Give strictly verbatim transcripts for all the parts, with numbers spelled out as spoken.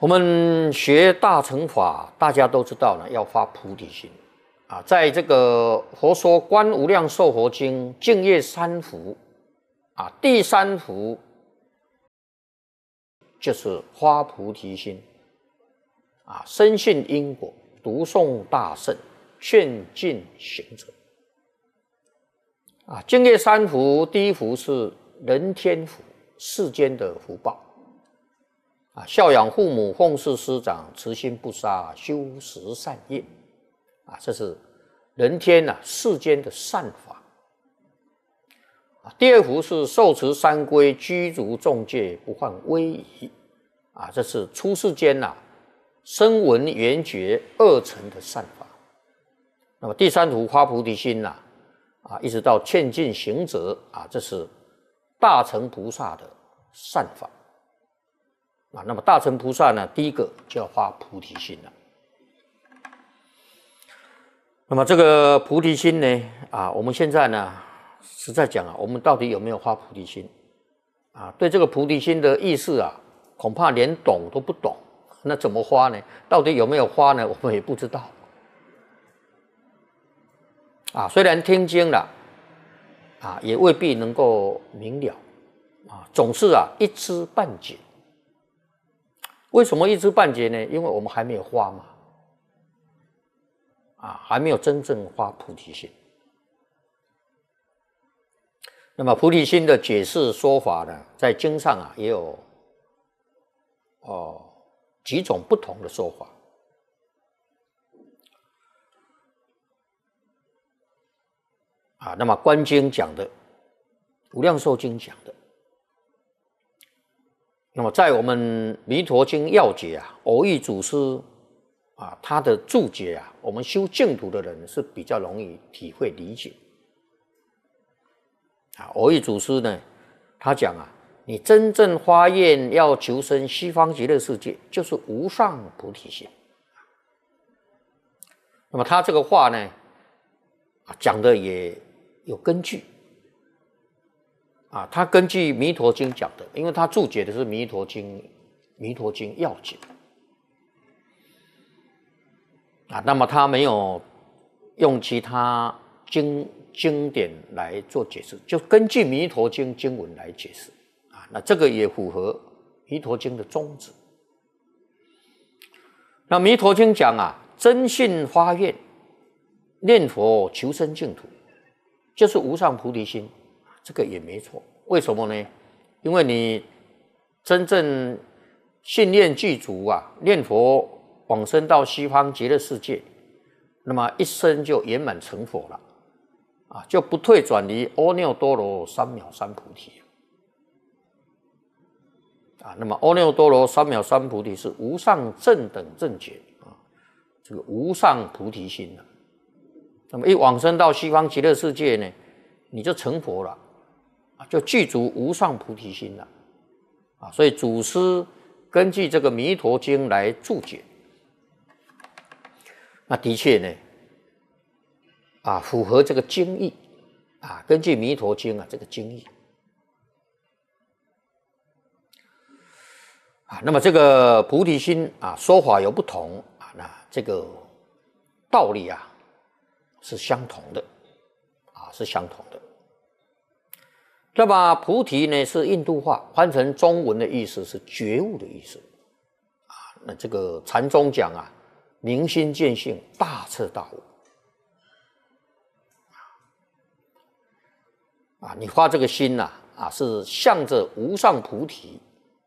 我们学大乘法，大家都知道呢，要发菩提心啊。在这个佛说《观无量寿佛经》净业三福啊，第三福就是发菩提心啊，深信因果，读诵大乘，劝进行者啊。净业三福，第一福是人天福，世间的福报。啊，孝养父母，奉事师长，慈心不杀，修十善业，啊，这是人天啊世间的善法。啊，第二福是受持三规，居足众戒，不犯威仪，啊，这是出世间呐、啊、声闻缘觉二乘的善法。那么第三福发菩提心呐、啊，啊，一直到劝进行者，啊，这是大乘菩萨的善法。啊，那么大乘菩萨呢，第一个就要发菩提心了。那么这个菩提心呢，啊，我们现在呢，实在讲啊，我们到底有没有发菩提心？啊，对这个菩提心的意思啊，恐怕连懂都不懂。那怎么发呢？到底有没有发呢？我们也不知道。啊，虽然听经了，啊，也未必能够明了。啊，总是啊，一知半解。为什么一知半解呢？因为我们还没有发嘛，啊，还没有真正发菩提心。那么菩提心的解释说法呢，在经上啊也有哦几种不同的说法。啊，那么观经讲的，无量寿经讲的。那么在我们弥陀经要解啊，偶益祖师啊，他的注解啊，我们修净土的人是比较容易体会理解。啊，偶益祖师呢，他讲啊，你真正发愿要求生西方极乐世界，就是无上菩提心。那么他这个话呢，啊，讲的也有根据。啊，他根据《弥陀经》讲的，因为他注解的是《弥陀经》，《弥陀经要解》啊，那么他没有用其他经经典来做解释，就根据《弥陀经》经文来解释啊，那这个也符合《弥陀经》的宗旨。那《弥陀经》讲啊，真信发愿，念佛求生净土，就是无上菩提心。这个也没错，为什么呢？因为你真正信念具足啊，念佛往生到西方极乐世界，那么一生就圆满成佛了，啊，就不退转离阿耨多罗三藐三菩提。啊，那么阿耨多罗三藐三菩提是无上正等正觉啊，这个无上菩提心啊。那么一往生到西方极乐世界呢，你就成佛了。就具足无上菩提心了，啊，所以祖师根据这个《弥陀经》来注解，那的确呢，啊，符合这个经义，啊，根据《弥陀经》啊这个经义，啊，那么这个菩提心啊说法有不同啊，那这个道理啊是相同的，啊，是相同的。那么菩提呢是印度话，翻成中文的意思是觉悟的意思啊。那这个禅宗讲啊，明心见性，大彻大悟啊。你发这个心呐 啊, 啊，是向着无上菩提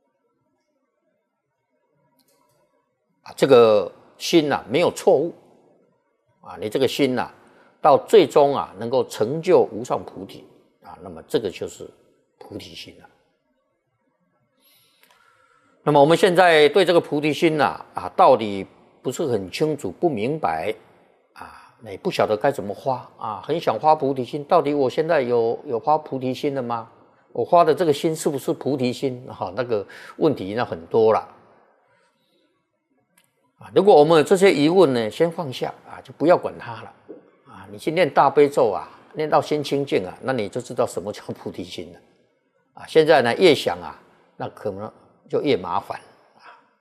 啊，这个心呐、啊、没有错误啊。你这个心呐、啊，到最终啊能够成就无上菩提。啊，那么这个就是菩提心了。那么我们现在对这个菩提心呐，啊，道理不是很清楚，不明白啊，也不晓得该怎么发啊，很想发菩提心，到底我现在有有发菩提心了吗？我发的这个心是不是菩提心？哈、啊，那个问题那很多了。啊，如果我们有这些疑问呢，先放下啊，就不要管它了啊，你去念大悲咒啊。念到心清净啊，那你就知道什么叫菩提心了啊！现在呢，越想啊，那可能就越麻烦。